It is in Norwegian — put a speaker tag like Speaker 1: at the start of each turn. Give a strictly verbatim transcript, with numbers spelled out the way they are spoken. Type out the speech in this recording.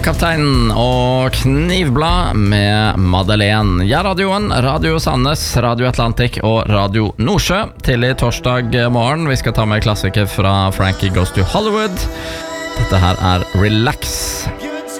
Speaker 1: Kapteinen og Knivblad med Madeleine. Ja, radioen, Radio Sandnes, Radio Atlantic og Radio Nordsjø. Tidlig torsdag morgen. Vi skal ta med klassiker fra Frankie Goes to Hollywood. Dette her er Relax.